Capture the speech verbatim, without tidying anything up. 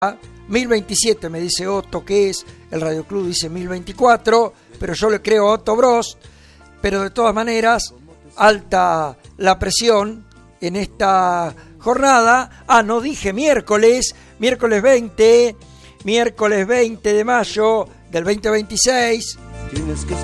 mil veintisiete me dice Otto que es, el Radio Club dice mil veinticuatro, pero yo le creo a Otto Bros, pero de todas maneras, alta la presión en esta jornada. Ah, no dije miércoles, miércoles veinte, miércoles veinte de mayo del veinte veintiséis.